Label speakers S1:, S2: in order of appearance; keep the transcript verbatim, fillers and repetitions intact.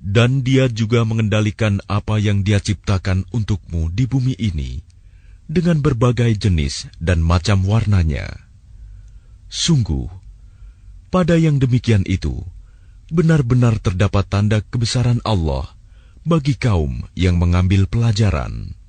S1: Dan Dia juga mengendalikan apa yang Dia ciptakan untukmu di bumi ini dengan berbagai jenis dan macam warnanya. Sungguh, pada yang demikian itu, benar-benar terdapat tanda kebesaran Allah bagi kaum yang mengambil pelajaran.